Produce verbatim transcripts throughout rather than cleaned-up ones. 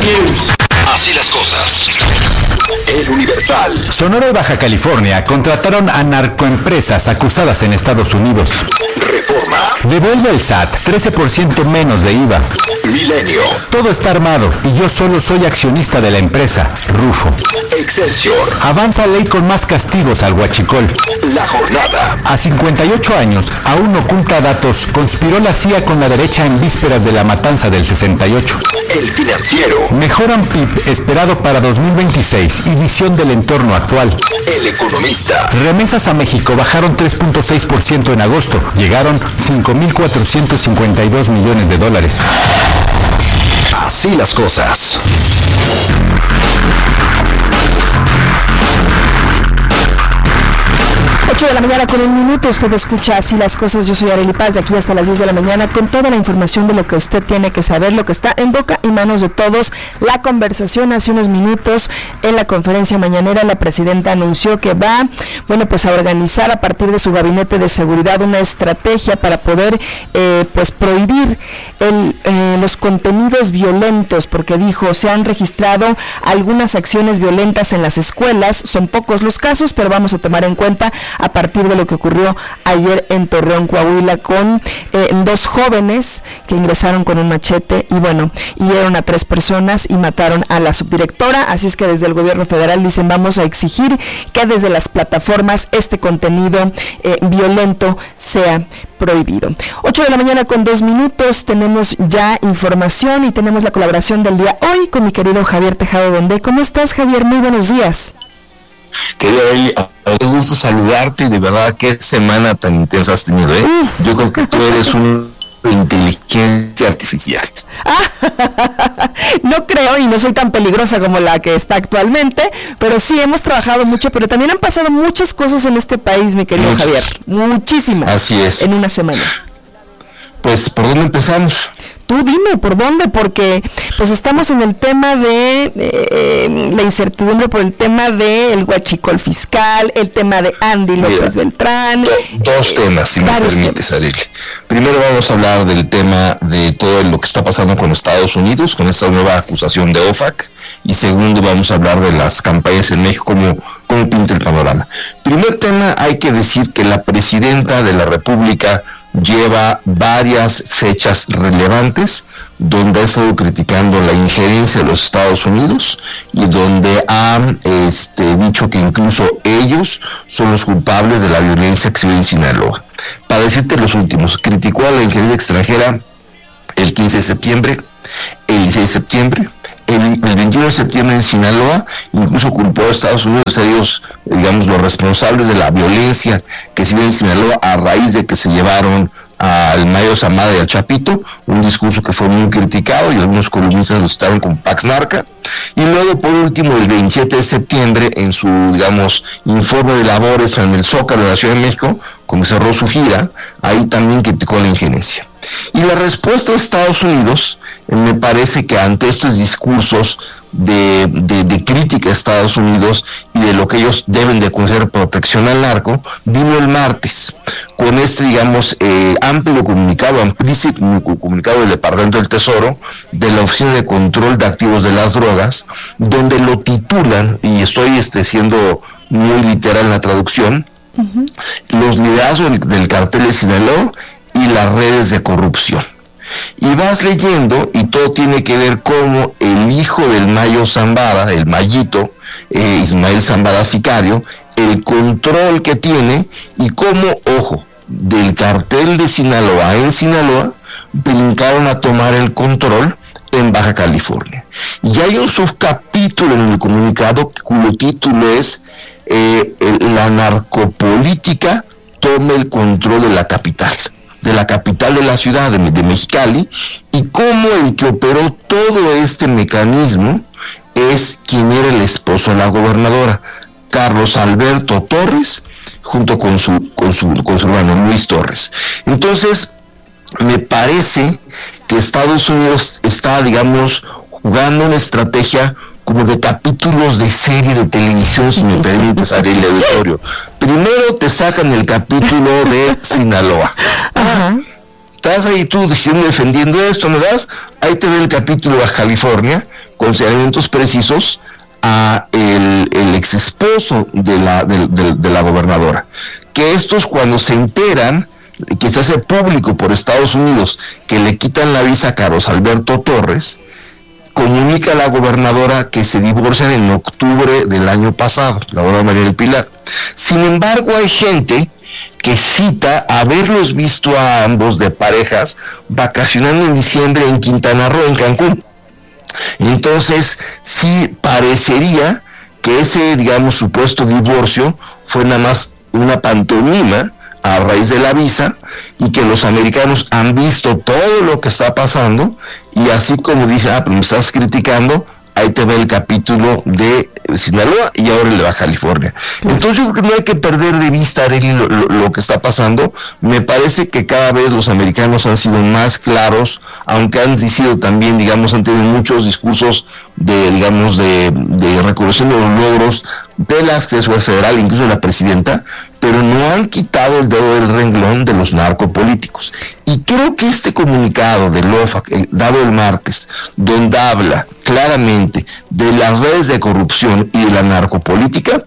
News. Así las cosas. El Universal. Sonora y Baja California contrataron a narcoempresas acusadas en Estados Unidos. Reforma. Devuelve el S A T trece por ciento menos de I V A. Milenio. Todo está armado y yo solo soy accionista de la empresa. Rufo. Excelsior. Avanza ley con más castigos al huachicol. La Jornada. A cincuenta y ocho años, aún oculta datos, conspiró la C I A con la derecha en vísperas de la matanza del sesenta y ocho. El Financiero. Mejoran P I B esperado para dos mil veintiséis y visión del entorno actual. El Economista. Remesas a México bajaron tres punto seis por ciento en agosto. Llegaron cinco mil cuatrocientos cincuenta y dos millones de dólares. Así las cosas. ocho de la mañana con un minuto, usted escucha Así las cosas, yo soy Arely Paz, de aquí hasta las diez de la mañana con toda la información de lo que usted tiene que saber, lo que está en boca y manos de todos. La conversación hace unos minutos en la conferencia mañanera, la presidenta anunció que va, bueno, pues a organizar a partir de su gabinete de seguridad una estrategia para poder, eh, pues prohibir el, eh, los contenidos violentos, porque dijo, se han registrado algunas acciones violentas en las escuelas, son pocos los casos, pero vamos a tomar en cuenta a partir de lo que ocurrió ayer en Torreón, Coahuila, con eh, dos jóvenes que ingresaron con un machete y bueno, hirieron a tres personas y mataron a la subdirectora. Así es que desde el gobierno federal dicen, vamos a exigir que desde las plataformas este contenido eh, violento sea prohibido. ocho de la mañana con dos minutos, tenemos ya información y tenemos la colaboración del día hoy con mi querido Javier Tejado Donde. ¿Cómo estás, Javier? Muy buenos días. Querido Arely, qué gusto saludarte y de verdad qué semana tan intensa has tenido, ¿eh? Uf. Yo creo que tú eres un inteligencia artificial. No creo y no soy tan peligrosa como la que está actualmente, pero sí hemos trabajado mucho, pero también han pasado muchas cosas en este país, mi querido muchas. Javier, muchísimas. Así es. En una semana. Pues, ¿por dónde empezamos? Tú dime, ¿por dónde? Porque pues estamos en el tema de eh, la incertidumbre por el tema del huachicol fiscal, el tema de Andy López Mira, Beltrán. Do, dos eh, temas, si me permites, Arely. Primero vamos a hablar del tema de todo lo que está pasando con Estados Unidos, con esta nueva acusación de O F A C. Y segundo, vamos a hablar de las campañas en México, cómo, cómo pinta el panorama. Primer tema, hay que decir que la presidenta de la República lleva varias fechas relevantes donde ha estado criticando la injerencia de los Estados Unidos y donde ha este, dicho que incluso ellos son los culpables de la violencia que se ve en Sinaloa. Para decirte los últimos, criticó a la injerencia extranjera el quince de septiembre, el dieciséis de septiembre, El, el veintiuno de septiembre en Sinaloa, incluso culpó a Estados Unidos de ser ellos, digamos, los responsables de la violencia que se vive en Sinaloa a raíz de que se llevaron al Mayo Zambada y al Chapito, un discurso que fue muy criticado y algunos columnistas lo citaron con Pax Narca. Y luego, por último, el veintisiete de septiembre, en su, digamos, informe de labores en el Zócalo de la Ciudad de México, como cerró su gira, ahí también criticó la injerencia. Y la respuesta de Estados Unidos, eh, me parece que ante estos discursos de, de, de crítica a Estados Unidos y de lo que ellos deben de conceder protección al narco, vino el martes con este, digamos, eh, amplio comunicado, amplísimo comunicado del Departamento del Tesoro, de la Oficina de Control de Activos de las Drogas, donde lo titulan, y estoy este, siendo muy literal en la traducción, uh-huh. los liderazgos del, del cartel de Sinaloa y las redes de corrupción. Y vas leyendo y todo tiene que ver cómo el hijo del Mayo Zambada, el Mayito, eh, Ismael Zambada Sicario, el control que tiene y cómo, ojo, del cartel de Sinaloa en Sinaloa, brincaron a tomar el control en Baja California. Y hay un subcapítulo en el comunicado cuyo título es eh, la narcopolítica toma el control de la capital. de la capital de la ciudad, de, de Mexicali, y cómo el que operó todo este mecanismo es quien era el esposo de la gobernadora, Carlos Alberto Torres, junto con su, con su, con su hermano Luis Torres. Entonces, me parece que Estados Unidos está, digamos, jugando una estrategia como de capítulos de serie de televisión, si me permites, Arely, auditorio. Primero te sacan el capítulo de Sinaloa. Ah, estás ahí tú diciendo, defendiendo esto, ¿no das? Ahí te ve el capítulo de Baja California, con señalamientos precisos a el, el ex esposo de la, de, de, de la gobernadora. Que estos, cuando se enteran, que se hace público por Estados Unidos, que le quitan la visa a Carlos Alberto Torres, comunica a la gobernadora que se divorcian en octubre del año pasado, la gobernadora María del Pilar. Sin embargo, hay gente que cita haberlos visto a ambos de parejas vacacionando en diciembre en Quintana Roo, en Cancún. Entonces, sí parecería que ese, digamos, supuesto divorcio fue nada más una pantomima a raíz de la visa, y que los americanos han visto todo lo que está pasando, y así como dice, ah, pero me estás criticando, ahí te ve el capítulo de Sinaloa y ahora el de Baja California. Entonces yo creo que no hay que perder de vista, Arely, lo, lo, lo que está pasando. Me parece que cada vez los americanos han sido más claros, aunque han sido también, digamos, han tenido muchos discursos de, digamos, de, de reconociendo los logros de la Secretaría Federal, incluso de la presidenta, pero no han quitado el dedo del renglón de los narcopolíticos. Y creo que este comunicado del OFAC, eh, dado el martes, donde habla claramente de las redes de corrupción y de la narcopolítica,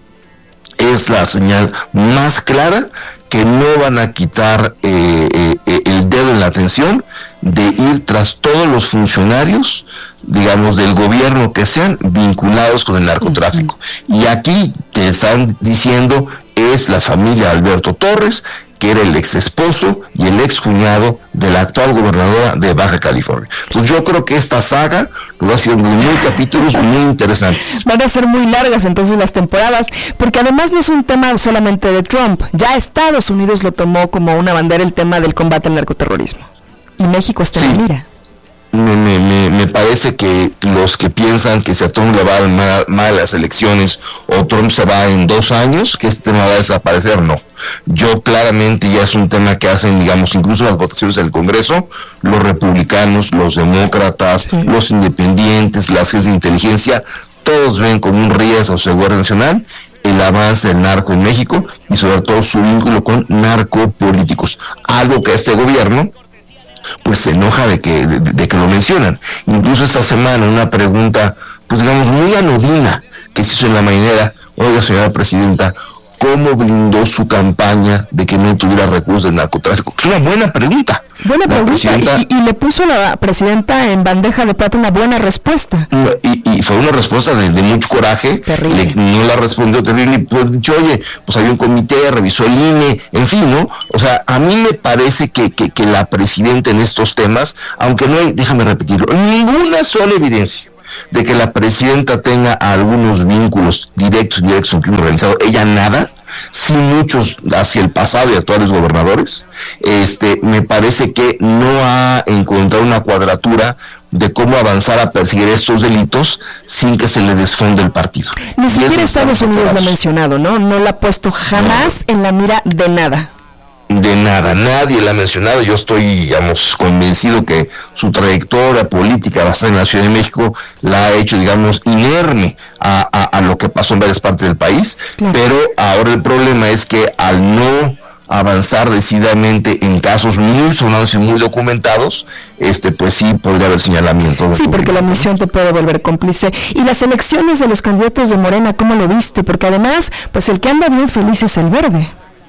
es la señal más clara que no van a quitar eh, eh, el dedo en la atención de ir tras todos los funcionarios, digamos, del gobierno que sean vinculados con el narcotráfico. Y aquí te están diciendo es la familia Alberto Torres, que era el ex esposo y el ex cuñado de la actual gobernadora de Baja California. Entonces yo creo que esta saga lo va haciendo muy capítulos muy interesantes. Van a ser muy largas entonces las temporadas, porque además no es un tema solamente de Trump. Ya Estados Unidos lo tomó como una bandera el tema del combate al narcoterrorismo. Y México está en la mira. Me, me, me, me parece que los que piensan que si a Trump le van mal, mal las elecciones o Trump se va en dos años, que este tema va a desaparecer, no. Yo claramente ya es un tema que hacen, digamos, incluso las votaciones del Congreso, los republicanos, los demócratas, sí, los independientes, las agencias de inteligencia, todos ven como un riesgo a su seguridad nacional el avance del narco en México y sobre todo su vínculo con narcopolíticos, algo que este gobierno pues se enoja de que, de, de que lo mencionan. Incluso esta semana una pregunta, pues digamos, muy anodina que se hizo en la mañanera: oiga, señora presidenta, ¿cómo blindó su campaña de que no tuviera recursos del narcotráfico? Es una buena pregunta. Buena la pregunta, y, y le puso a la presidenta en bandeja de plata una buena respuesta. Y, y fue una respuesta de, de mucho coraje. Le, no la respondió terrible, pues dicho, oye, pues había un comité, revisó el I N E, en fin, ¿no? O sea, a mí me parece que, que, que la presidenta en estos temas, aunque no hay, déjame repetirlo, ninguna sola evidencia de que la presidenta tenga algunos vínculos directos y directos con el crimen organizado, ella nada, sí muchos hacia el pasado y actuales gobernadores, este, me parece que no ha encontrado una cuadratura de cómo avanzar a perseguir estos delitos sin que se le desfonde el partido. Ni siquiera Estados Unidos lo ha mencionado, ¿no? No la ha puesto jamás no. en la mira de nada. De nada, nadie la ha mencionado. Yo estoy, digamos, convencido que su trayectoria política basada en la Ciudad de México la ha hecho, digamos, inerme a, a, a lo que pasó en varias partes del país, claro. Pero ahora el problema es que al no avanzar decididamente en casos muy sonados y muy documentados, este pues sí podría haber señalamiento. Sí, porque la misión te puede volver cómplice. Y las elecciones de los candidatos de Morena, ¿cómo lo viste? Porque además, pues el que anda bien feliz es el Verde.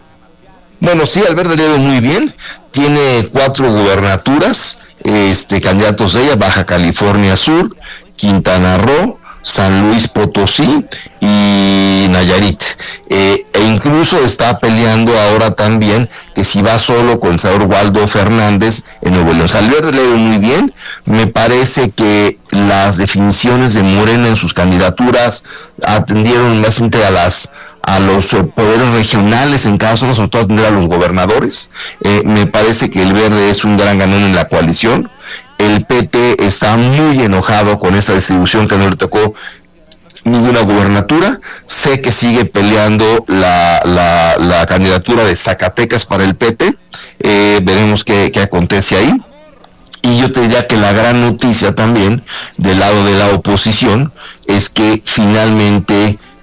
Bueno, sí, al Verde le ha ido muy bien, tiene cuatro gubernaturas, este, candidatos de ella: Baja California Sur, Quintana Roo, San Luis Potosí y Nayarit, eh, e incluso está peleando ahora también que si va solo con el senador Waldo Fernández en Nuevo León. O sea, al Verde le ha ido muy bien. Me parece que las definiciones de Morena en sus candidaturas atendieron más a las a los eh, poderes regionales en caso, sobre todo atender a los gobernadores. Eh, me parece que el Verde es un gran ganón en la coalición. El P T está muy enojado con esta distribución que no le tocó ninguna gubernatura. Sé que sigue peleando la, la, la candidatura de Zacatecas para el P T. Eh, veremos qué, qué acontece ahí. Y yo te diría que la gran noticia también del lado de la oposición es que finalmente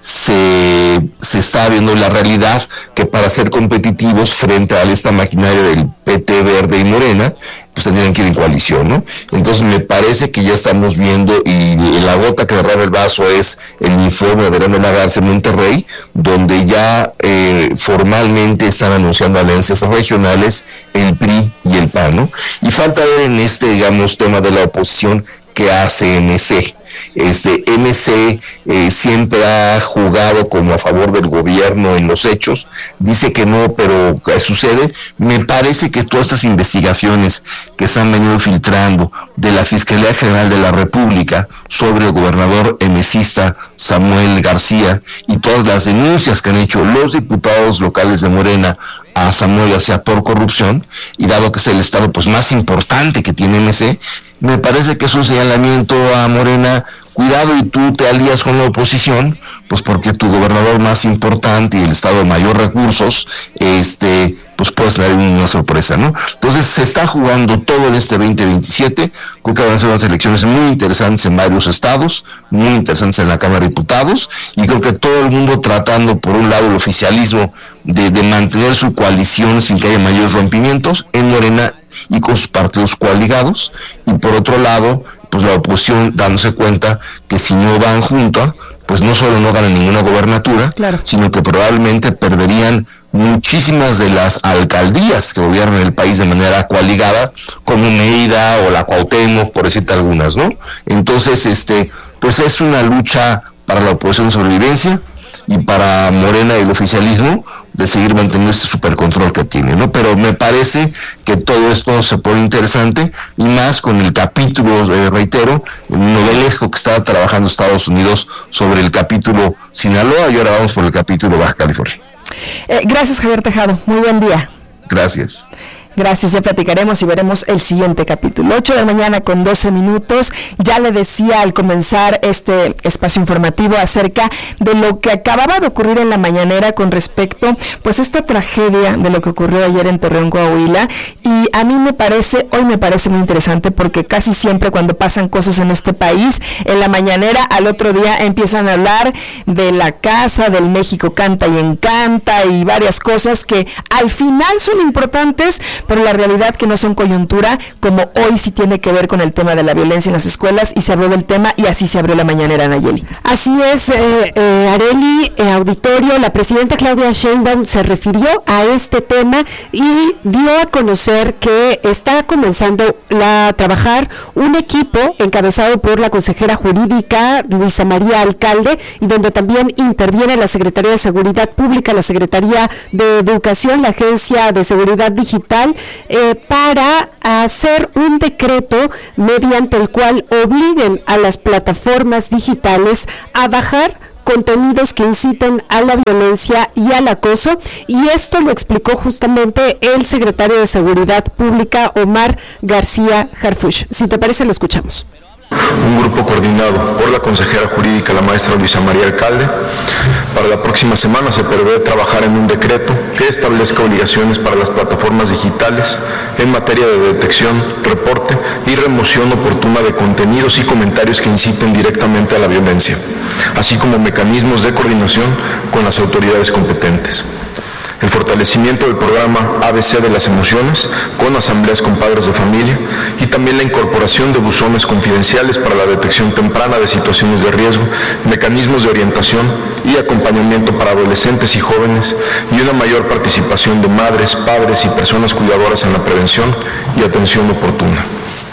se, se está viendo la realidad que para ser competitivos frente a esta maquinaria del P T Verde y Morena, pues tendrían que ir en coalición, ¿no? Entonces me parece que ya estamos viendo, y la gota que derrama el vaso es el informe de Adrián de la Garza en Monterrey, donde ya eh, formalmente están anunciando alianzas regionales el P R I y el P A N, ¿no? Y falta ver en este, digamos, tema de la oposición que hace M C. Este M C eh, siempre ha jugado como a favor del gobierno en los hechos, dice que no, pero ¿qué sucede? Me parece que todas estas investigaciones que se han venido filtrando de la Fiscalía General de la República sobre el gobernador emecista Samuel García y todas las denuncias que han hecho los diputados locales de Morena a Samuel García por corrupción, y dado que es el estado pues más importante que tiene M C, me parece que es un señalamiento a Morena: cuidado y tú te alías con la oposición, pues porque tu gobernador más importante y el estado de mayor recursos, este, pues puedes traer una sorpresa, ¿no? Entonces se está jugando todo en este veinte veintisiete, creo que van a ser unas elecciones muy interesantes en varios estados, muy interesantes en la Cámara de Diputados, y creo que todo el mundo tratando, por un lado, el oficialismo de, de mantener su coalición sin que haya mayores rompimientos en Morena y con sus partidos coaligados, y por otro lado, pues la oposición dándose cuenta que si no van juntos, pues no solo no ganan ninguna gobernatura, claro, sino que probablemente perderían muchísimas de las alcaldías que gobiernan el país de manera coaligada, como Mérida o la Cuauhtémoc, por decirte algunas, ¿no? Entonces, este, pues es una lucha para la oposición de sobrevivencia y para Morena y el oficialismo de seguir manteniendo este supercontrol que tiene, ¿no? Pero me parece que todo esto se pone interesante, y más con el capítulo, eh, reitero, novelesco que está trabajando Estados Unidos sobre el capítulo Sinaloa, y ahora vamos por el capítulo Baja California. Eh, gracias, Javier Tejado. Muy buen día. Gracias. Gracias, ya platicaremos y veremos el siguiente capítulo. ocho de la mañana con doce minutos. Ya le decía al comenzar este espacio informativo acerca de lo que acababa de ocurrir en la mañanera con respecto, pues, a esta tragedia de lo que ocurrió ayer en Torreón, Coahuila. Y a mí me parece, hoy me parece muy interesante, porque casi siempre cuando pasan cosas en este país, en la mañanera al otro día empiezan a hablar de la casa, del México canta y encanta y varias cosas que al final son importantes, pero la realidad que no son coyuntura, como hoy sí tiene que ver con el tema de la violencia en las escuelas, y se habló del tema y así se abrió la mañanera, Nayeli. Así es, eh, eh, Areli, eh, auditorio, la presidenta Claudia Sheinbaum se refirió a este tema y dio a conocer que está comenzando la, a trabajar un equipo encabezado por la consejera jurídica Luisa María Alcalde, y donde también interviene la Secretaría de Seguridad Pública, la Secretaría de Educación, la Agencia de Seguridad Digital, Eh, para hacer un decreto mediante el cual obliguen a las plataformas digitales a bajar contenidos que inciten a la violencia y al acoso, y esto lo explicó justamente el secretario de Seguridad Pública, Omar García Harfuch. Si te parece, lo escuchamos. Un grupo coordinado por la consejera jurídica, la maestra Luisa María Alcalde. Para la próxima semana se prevé trabajar en un decreto que establezca obligaciones para las plataformas digitales en materia de detección, reporte y remoción oportuna de contenidos y comentarios que inciten directamente a la violencia, así como mecanismos de coordinación con las autoridades competentes. El fortalecimiento del programa A B C de las emociones con asambleas con padres de familia, y también la incorporación de buzones confidenciales para la detección temprana de situaciones de riesgo, mecanismos de orientación y acompañamiento para adolescentes y jóvenes, y una mayor participación de madres, padres y personas cuidadoras en la prevención y atención oportuna.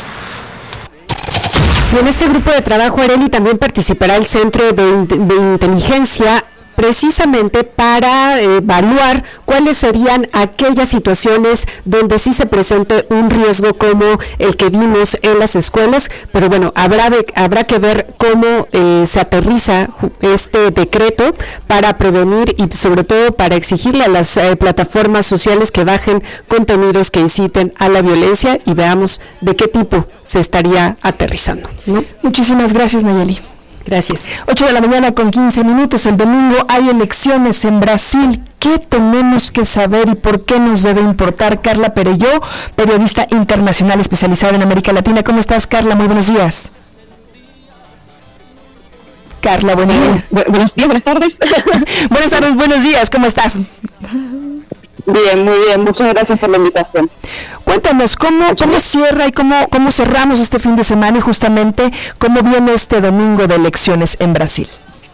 Y en este grupo de trabajo, Areli, también participará el Centro de, de Inteligencia, precisamente para eh, evaluar cuáles serían aquellas situaciones donde sí se presente un riesgo como el que vimos en las escuelas, pero bueno, habrá, de, habrá que ver cómo eh, se aterriza este decreto para prevenir y sobre todo para exigirle a las eh, plataformas sociales que bajen contenidos que inciten a la violencia, y veamos de qué tipo se estaría aterrizando, ¿no? Muchísimas gracias, Nayeli. Gracias. ocho de la mañana con quince minutos. El domingo hay elecciones en Brasil. ¿Qué tenemos que saber y por qué nos debe importar? Carla Perelló, periodista internacional especializada en América Latina. ¿Cómo estás, Carla? Muy buenos días. Carla, buen día. Buenos días, buenas tardes. Buenas tardes, buenos días, ¿cómo estás? Bien, muy bien, muchas gracias por la invitación. Cuéntanos, ¿cómo, cómo cierra y cómo, cómo cerramos este fin de semana y justamente cómo viene este domingo de elecciones en Brasil?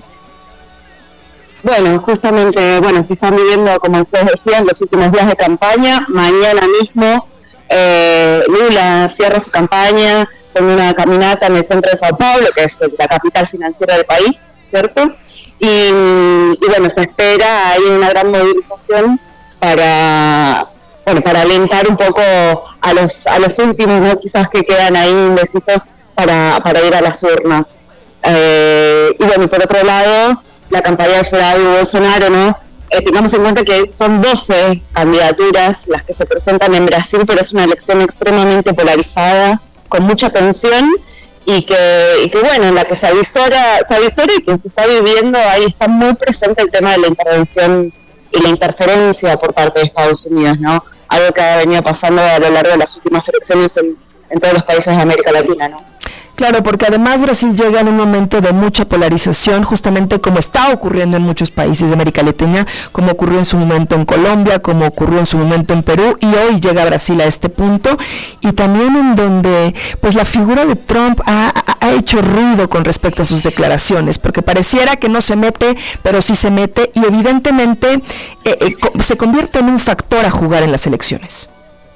Bueno, justamente, bueno, se están viviendo, como ustedes decían, los últimos días de campaña. Mañana mismo eh, Lula cierra su campaña con una caminata en el centro de Sao Paulo, que es la capital financiera del país, ¿cierto? Y, y bueno, se espera, hay una gran movilización para, bueno, para alentar un poco a los a los últimos, ¿no? Quizás que quedan ahí indecisos para, para ir a las urnas. Eh, y bueno, y por otro lado, la campaña de Jair Bolsonaro, ¿no? Eh, tengamos en cuenta que son doce candidaturas las que se presentan en Brasil, pero es una elección extremadamente polarizada, con mucha tensión, y que, y que bueno, en la que se avisora, se avisora y que se está viviendo, ahí está muy presente el tema de la intervención y la interferencia por parte de Estados Unidos, ¿no? Algo que ha venido pasando a lo largo de las últimas elecciones en, en todos los países de América Latina, ¿no? Claro, porque además Brasil llega en un momento de mucha polarización, justamente como está ocurriendo en muchos países de América Latina, como ocurrió en su momento en Colombia, como ocurrió en su momento en Perú, y hoy llega Brasil a este punto, y también en donde pues la figura de Trump ha, ha hecho ruido con respecto a sus declaraciones, porque pareciera que no se mete, pero sí se mete, y evidentemente eh, eh, se convierte en un factor a jugar en las elecciones.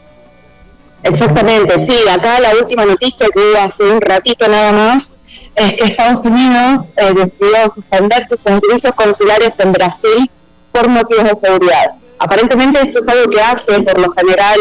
Exactamente, sí, acá la última noticia que hubo hace un ratito nada más es que Estados Unidos eh, decidió suspender sus servicios consulares en Brasil por motivos de seguridad. Aparentemente esto es algo que hace por lo general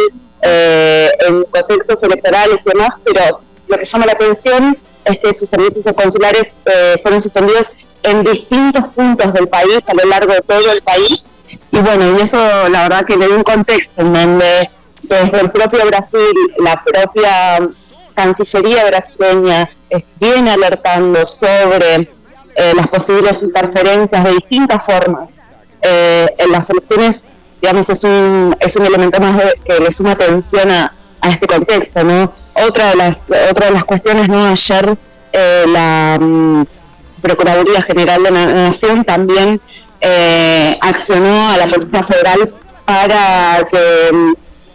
eh, en contextos electorales y demás, pero lo que llama la atención es que sus servicios consulares eh, fueron suspendidos en distintos puntos del país, a lo largo de todo el país, y bueno, y eso la verdad que le da un contexto en donde desde el propio Brasil, la propia Cancillería brasileña viene alertando sobre eh, las posibles interferencias de distintas formas eh, en las elecciones. Digamos, es un es un elemento más de, que le suma atención a, a este contexto, ¿no? Otra de las otra de las cuestiones, ¿no? Ayer eh, la um, Procuraduría General de la Nación también eh, accionó a la Policía Federal para que um,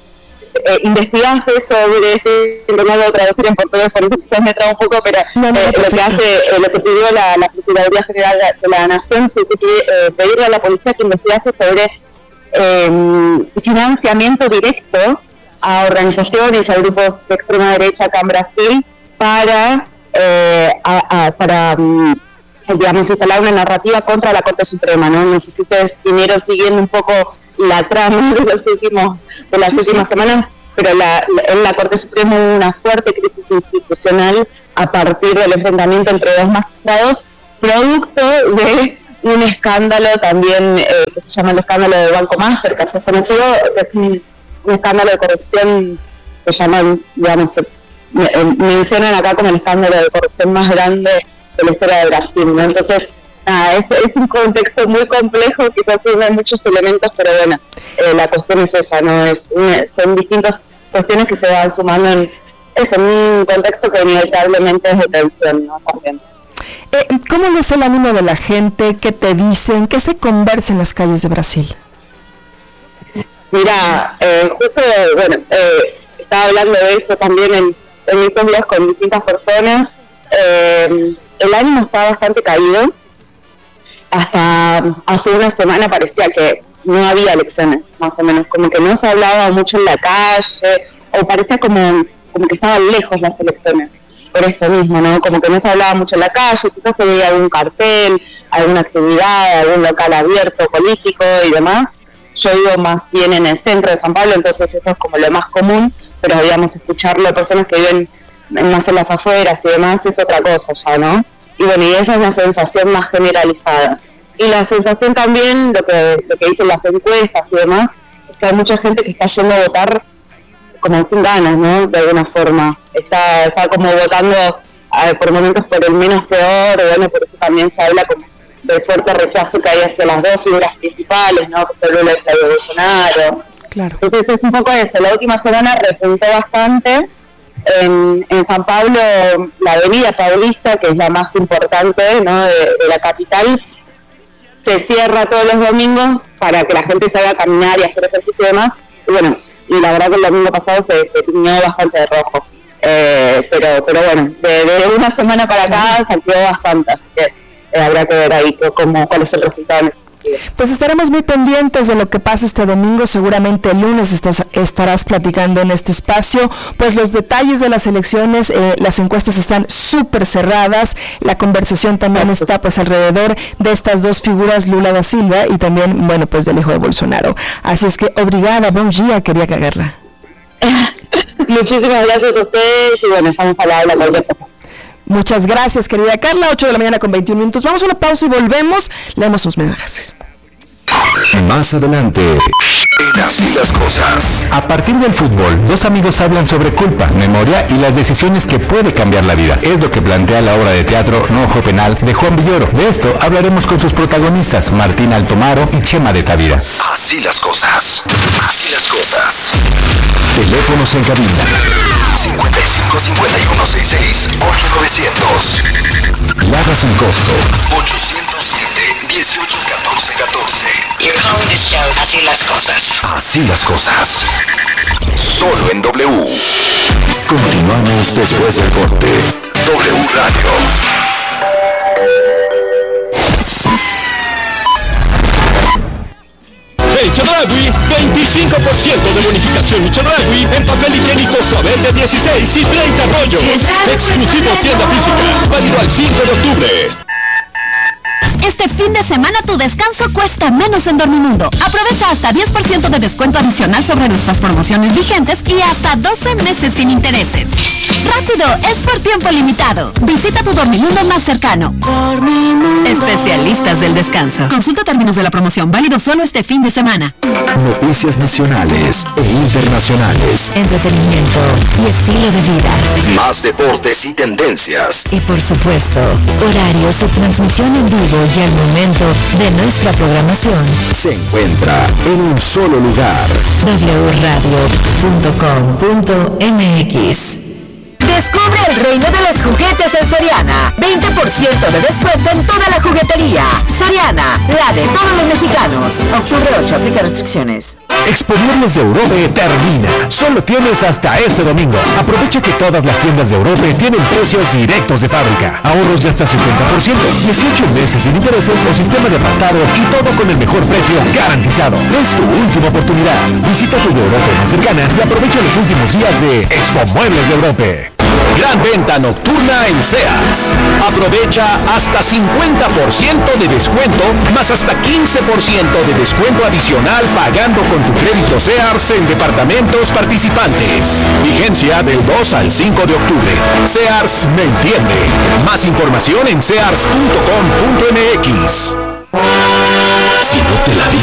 Eh, investigase sobre este, no lo voy a traducir en portugués, por eso quizás me traba un poco, pero no, no, eh, lo que hace, eh, lo que pidió la, la Procuraduría General de, de la Nación fue eh, pedirle a la policía que investigase sobre eh, financiamiento directo a organizaciones, a grupos de extrema derecha acá en Brasil para eh, a, a, para um, digamos instalar una narrativa contra la Corte Suprema, ¿no? No sé si ustedes vinieron siguiendo un poco la trama de los últimos de las sí, últimas sí. semanas, pero la, la, en la Corte Suprema hubo una fuerte crisis institucional a partir del enfrentamiento entre dos magistrados, producto de un escándalo también eh, que se llama el escándalo de Banco Master, que es conocido, que es un, un escándalo de corrupción que llaman, digamos, se, eh, mencionan acá como el escándalo de corrupción más grande de la historia de Brasil, ¿no? Entonces, Ah, es, es un contexto muy complejo, quizás tiene muchos elementos, pero bueno, eh, la cuestión es esa, ¿no? Es una, son distintas cuestiones que se van sumando en, es en un contexto que inevitablemente es de tensión, ¿no? También. Eh, ¿Cómo es el ánimo de la gente? ¿Qué te dicen? ¿Qué se conversa en las calles de Brasil? Mira, eh, justo, bueno, eh, estaba hablando de eso también en, en estos días con distintas personas. Eh, el ánimo está bastante caído. Hasta hace una semana parecía que no había elecciones, más o menos, como que no se hablaba mucho en la calle, o parecía como, como que estaban lejos las elecciones, por esto mismo, ¿no? Como que no se hablaba mucho en la calle, quizás se veía algún cartel, alguna actividad, algún local abierto, político y demás. Yo vivo más bien en el centro de San Pablo, entonces eso es como lo más común, pero digamos, escucharlo a personas que viven más en las afueras y demás es otra cosa ya, ¿no? Y bueno, y esa es la sensación más generalizada. Y la sensación también, lo que lo que dicen las encuestas y demás, es que hay mucha gente que está yendo a votar como sin ganas, ¿no? De alguna forma. Está está como votando eh, por momentos por el menos peor, y bueno, por eso también se habla como del fuerte rechazo que hay hacia las dos figuras principales, ¿no? Que son Lula y Bolsonaro. Claro. Entonces es un poco eso. La última semana repuntó bastante, En, en San Pablo, la avenida Paulista, que es la más importante, ¿no?, de, de la capital, se cierra todos los domingos para que la gente salga a caminar y hacer ejercicio y demás. Y bueno, y la verdad que el domingo pasado se, se tiñó bastante de rojo. Eh, pero pero bueno, de, de una semana para acá salió bastante, así que eh, habrá que ver ahí cómo, cuál es el resultado. Pues estaremos muy pendientes de lo que pasa este domingo. Seguramente el lunes estás, estarás platicando en este espacio pues los detalles de las elecciones. Eh, las encuestas están súper cerradas, la conversación también está pues alrededor de estas dos figuras, Lula da Silva y también, bueno, pues del hijo de Bolsonaro. Así es que obrigada, bom dia, quería cagarla. Muchísimas gracias a ustedes y bueno, estamos a la habla cualquier cosa. Muchas gracias, querida Carla. ocho de la mañana con veintiún minutos. Vamos a una pausa y volvemos. Leemos sus mensajes. Más adelante, en Así las Cosas. A partir del fútbol, dos amigos hablan sobre culpa, memoria y las decisiones que puede cambiar la vida. Es lo que plantea la obra de teatro No Ojo Penal de Juan Villoro. De esto hablaremos con sus protagonistas, Martín Altomaro y Chema de Tavira. Así las Cosas. Así las Cosas. Teléfonos en cabina cincuenta y cinco cincuenta y uno sesenta y seis ocho novecientos. Lada sin costo ochocientos siete dieciocho catorce catorce. You're calling this show Así las Cosas. Así las Cosas. Solo en W. Continuamos después del corte. W Radio. En Chedraui, veinticinco por ciento de bonificación y Chedraui en papel higiénico Sobel de dieciséis y treinta rollos. Exclusivo tienda física. Válido al cinco de octubre. Este fin de semana tu descanso cuesta menos en Dormimundo. Aprovecha hasta diez por ciento de descuento adicional sobre nuestras promociones vigentes y hasta doce meses sin intereses. ¡Rápido! Es por tiempo limitado. Visita tu Dormimundo más cercano. Dormimundo. Especialistas del descanso. Consulta términos de la promoción. Válido solo este fin de semana. Noticias nacionales e internacionales. Entretenimiento y estilo de vida. Más deportes y tendencias. Y por supuesto, horarios y transmisión en vivo y al momento de nuestra programación. Se encuentra en un solo lugar. doble u radio punto com punto m x. Descubre el reino de los juguetes en Soriana. veinte por ciento de descuento en toda la juguetería. Soriana, la de todos los mexicanos. octubre ocho, aplica restricciones. Expo Muebles de Europe termina. Solo tienes hasta este domingo. Aprovecha que todas las tiendas de Europe tienen precios directos de fábrica. Ahorros de hasta cincuenta por ciento, dieciocho meses sin intereses o sistema de apartado y todo con el mejor precio garantizado. Es tu última oportunidad. Visita tu Europe más cercana y aprovecha los últimos días de Expo Muebles de Europe. Gran venta nocturna en Sears. Aprovecha hasta cincuenta por ciento de descuento, más hasta quince por ciento de descuento adicional pagando con tu crédito Sears en departamentos participantes. Vigencia del dos al cinco de octubre. Sears me entiende. Más información en sears punto com punto m x.